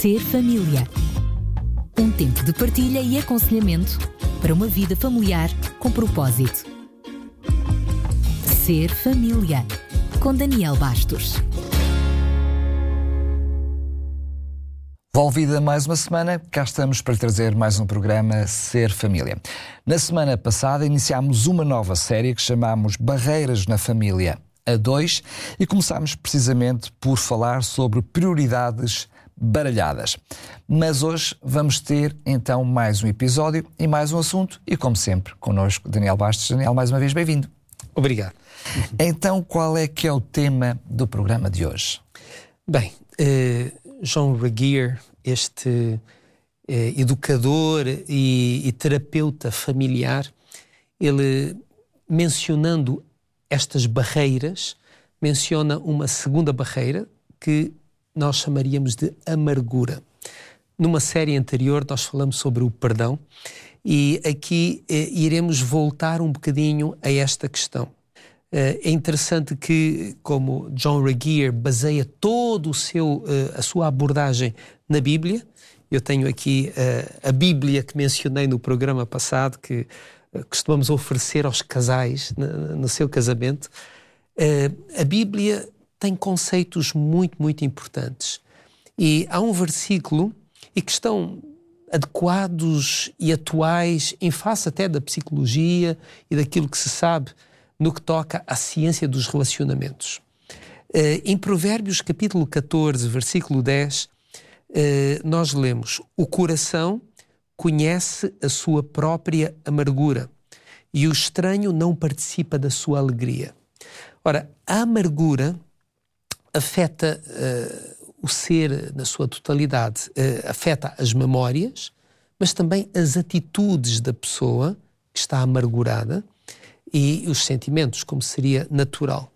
Ser família. Um tempo de partilha e aconselhamento para uma vida familiar com propósito. Ser família. Com Daniel Bastos. Volvida mais uma semana, cá estamos para trazer mais um programa Ser Família. Na semana passada iniciámos uma nova série que chamámos Barreiras na Família a 2 e começámos precisamente por falar sobre prioridades baralhadas. Mas hoje vamos ter então mais um episódio e mais um assunto e, como sempre, connosco Daniel Bastos. Daniel, mais uma vez bem-vindo. Obrigado. Então, qual é que é o tema do programa de hoje? Bem, John Regier, este educador e terapeuta familiar, ele, mencionando estas barreiras, menciona uma segunda barreira que nós chamaríamos de amargura. Numa série anterior nós falamos sobre o perdão e aqui iremos voltar um bocadinho a esta questão. É interessante que, como John Regier baseia todo a sua abordagem na Bíblia, eu tenho aqui a Bíblia que mencionei no programa passado, que costumamos oferecer aos casais no seu casamento. A Bíblia tem conceitos muito, muito importantes. E há um versículo e que estão adequados e atuais em face até da psicologia e daquilo que se sabe no que toca à ciência dos relacionamentos. Em Provérbios capítulo 14, versículo 10, nós lemos: o coração conhece a sua própria amargura e o estranho não participa da sua alegria. Ora, a amargura afeta o ser na sua totalidade, afeta as memórias, mas também as atitudes da pessoa que está amargurada e os sentimentos, como seria natural.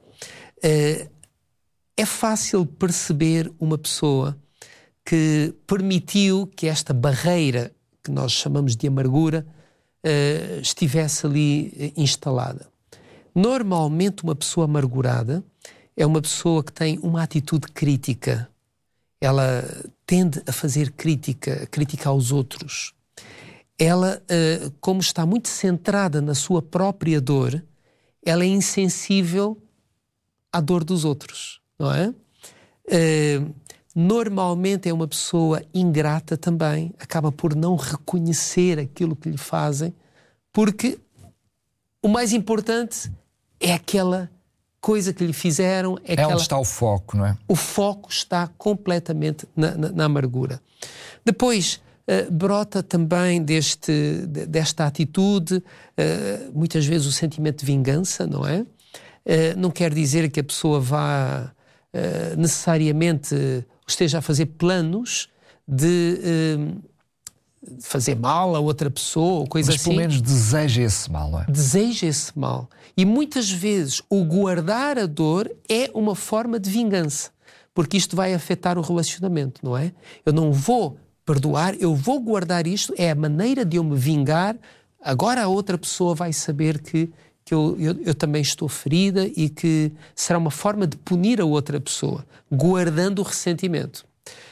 É fácil perceber uma pessoa que permitiu que esta barreira, que nós chamamos de amargura, estivesse ali instalada. Normalmente uma pessoa amargurada é uma pessoa que tem uma atitude crítica. Ela tende a fazer crítica aos outros. Ela, como está muito centrada na sua própria dor, ela é insensível à dor dos outros, não é? Normalmente é uma pessoa ingrata também, acaba por não reconhecer aquilo que lhe fazem, porque o mais importante é aquela coisa que lhe fizeram. É onde está o foco, não é? O foco está completamente na amargura. Depois, brota também desta atitude, muitas vezes o sentimento de vingança, não é? Não quer dizer que a pessoa vá necessariamente esteja a fazer planos de fazer mal a outra pessoa ou coisa assim. Mas pelo menos deseja esse mal, não é? Deseja esse mal. E muitas vezes o guardar a dor é uma forma de vingança, porque isto vai afetar o relacionamento, não é? Eu não vou perdoar, eu vou guardar isto, é a maneira de eu me vingar. Agora a outra pessoa vai saber que eu também estou ferida e que será uma forma de punir a outra pessoa, guardando o ressentimento.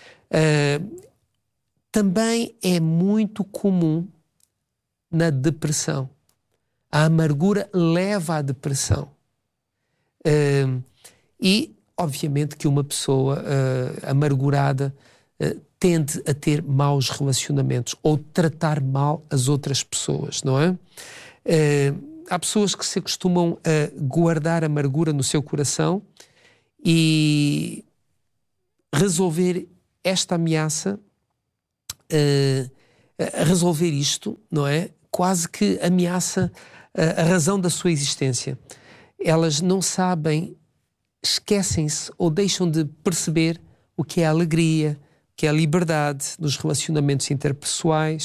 Também é muito comum na depressão. A amargura leva à depressão. E, obviamente, que uma pessoa amargurada tende a ter maus relacionamentos ou tratar mal as outras pessoas, não é? Há pessoas que se acostumam a guardar amargura no seu coração e resolver esta ameaça, a resolver isto, não é? Quase que ameaça a razão da sua existência. Elas não sabem, esquecem-se ou deixam de perceber o que é a alegria, o que é a liberdade nos relacionamentos interpessoais,